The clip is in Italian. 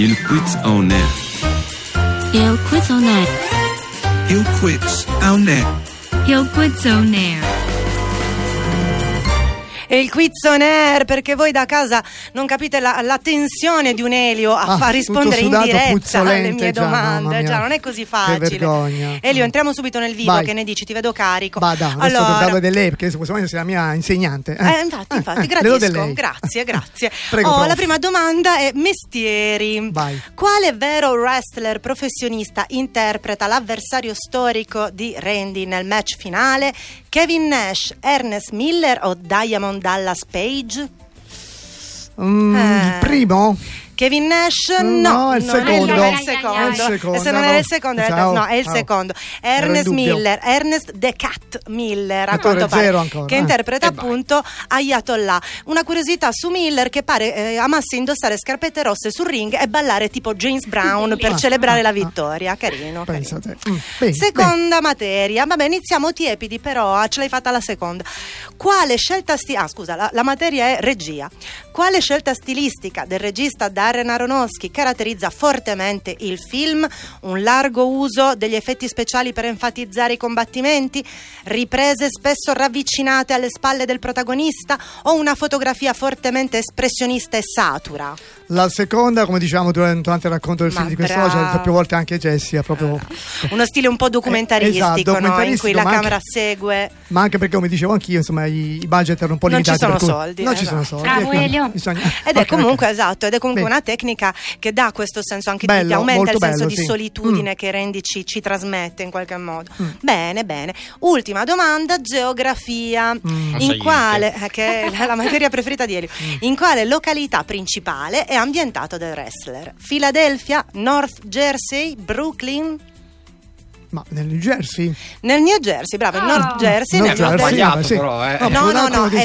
Il quiz on air. Il quiz on air. Il quiz on air. Il quiz on air. E il quiz on air, perché voi da casa non capite la tensione di un Elio a far rispondere in diretta alle mie domande. Già, non è così facile. Che vergogna. Elio, entriamo subito nel vivo. Vai. Che ne dici? Ti vedo carico. Vada, adesso devo di lei, perché possiamo essere la mia insegnante. Infatti, gradisco. Grazie. Prego, la prima domanda è mestieri. Vai. Quale vero wrestler professionista interpreta l'avversario storico di Randy nel match finale? Kevin Nash, Ernest Miller o Diamond Dallas Page? Il primo? Kevin Nash no, è il secondo. È il secondo. E se non era il secondo, è il secondo. Ernest Miller, Ernest The Cat Miller, a quanto pare, che interpreta appunto Ayatollah. Una curiosità su Miller, che pare amasse indossare scarpette rosse sul ring e ballare tipo James Brown per celebrare la vittoria. Carino. Pensate. Seconda materia. Vabbè, iniziamo tiepidi, però ce l'hai fatta la seconda. Quale scelta la materia è regia. Quale scelta stilistica del regista Darren Aronofsky caratterizza fortemente il film? Un largo uso degli effetti speciali per enfatizzare i combattimenti, riprese spesso ravvicinate alle spalle del protagonista o una fotografia fortemente espressionista e satura? La seconda, come diciamo durante il racconto del film di quest'oggi, ha detto più volte anche Jessie, proprio uno stile un po' documentaristico, esatto, in cui la camera segue. Ma anche perché, come dicevo anch'io, insomma, i budget erano un po' limitati. Non ci sono soldi. Bravo Elio. Ed è comunque una tecnica che dà questo senso anche di aumenta il senso di solitudine che Randy ci trasmette in qualche modo. Bene. Ultima domanda, geografia. In quale, che è la materia preferita di Elio, in quale località principale è ambientato The Wrestler? Philadelphia, North Jersey, Brooklyn? Ma nel New Jersey? Nel New Jersey, bravo, il North Jersey. North Jersey, sbagliato sì. però, No,